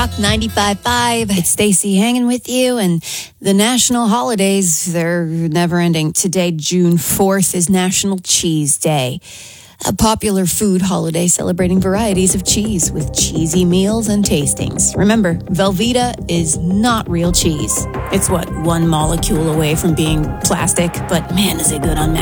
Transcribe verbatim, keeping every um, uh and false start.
Rock ninety-five point five. It's Stacey hanging with you, and the national holidays, they're never ending. Today, June fourth, is National Cheese Day, a popular food holiday celebrating varieties of cheese with cheesy meals and tastings. Remember, Velveeta is not real cheese. It's what, one molecule away from being plastic, but man, is it good on mashed